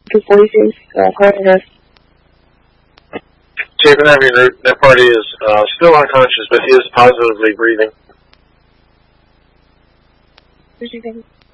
Two voices, coroner. Chapin Avenue, that party is still unconscious, but he is positively breathing. What do you think?